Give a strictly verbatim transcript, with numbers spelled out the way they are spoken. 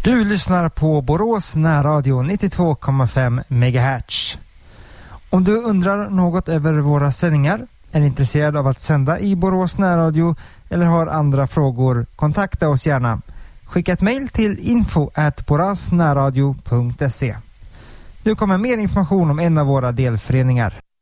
Du lyssnar på Borås närradio nittiotvå komma fem megahertz. Om du undrar något över våra sändningar, är intresserad av att sända i Borås närradio eller har andra frågor, kontakta oss gärna. Skicka ett mejl till info at borasnärradio punkt se. Du kommer mer information om en av våra delföreningar.